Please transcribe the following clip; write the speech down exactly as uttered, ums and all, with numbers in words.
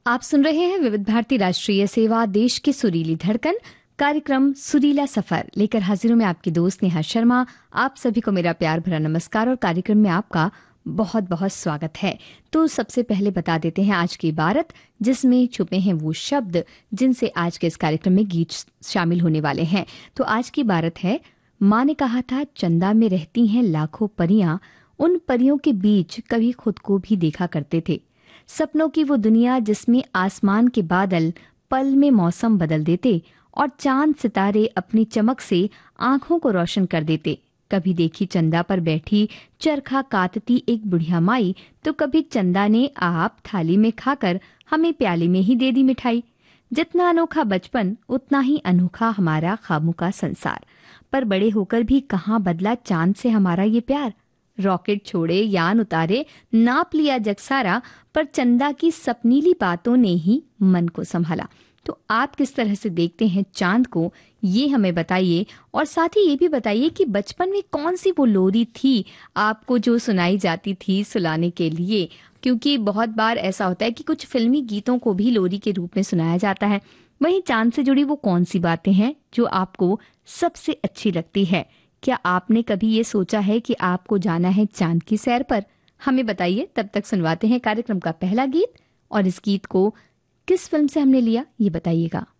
आप सुन रहे हैं विविध भारती राष्ट्रीय सेवा, देश की सुरीली धड़कन, कार्यक्रम सुरीला सफर लेकर हाजिर हूं मैं आपकी दोस्त नेहा शर्मा। आप सभी को मेरा प्यार भरा नमस्कार और कार्यक्रम में आपका बहुत बहुत स्वागत है। तो सबसे पहले बता देते हैं आज की इबारत, जिसमें छुपे हैं वो शब्द जिनसे आज के इस कार्यक्रम में गीत शामिल होने वाले हैं। तो आज की इबारत है, माँ ने कहा था चंदा में रहती हैं लाखों परियां, उन परियों के बीच कभी खुद को भी देखा करते थे। सपनों की वो दुनिया जिसमें आसमान के बादल पल में मौसम बदल देते और चांद सितारे अपनी चमक से आंखों को रोशन कर देते। कभी देखी चंदा पर बैठी चरखा काटती एक बुढ़िया माई, तो कभी चंदा ने आप थाली में खाकर हमें प्याली में ही दे दी मिठाई। जितना अनोखा बचपन उतना ही अनोखा हमारा ख्वाबों का संसार। पर बड़े होकर भी कहाँ बदला चांद से हमारा ये प्यार। रॉकेट छोड़े, यान उतारे, नाप लिया जग सारा, पर चंदा की सपनीली बातों ने ही मन को संभाला। तो आप किस तरह से देखते हैं चांद को, ये हमें बताइए। और साथ ही ये भी बताइए कि बचपन में कौन सी वो लोरी थी आपको जो सुनाई जाती थी सुलाने के लिए, क्योंकि बहुत बार ऐसा होता है कि कुछ फिल्मी गीतों को भी लोरी के रूप में सुनाया जाता है। वहीं चांद से जुड़ी वो कौन सी बातें हैं जो आपको सबसे अच्छी लगती है। क्या आपने कभी ये सोचा है कि आपको जाना है चांद की सैर पर? हमें बताइए। तब तक सुनवाते हैं कार्यक्रम का पहला गीत, और इस गीत को किस फिल्म से हमने लिया ये बताइएगा।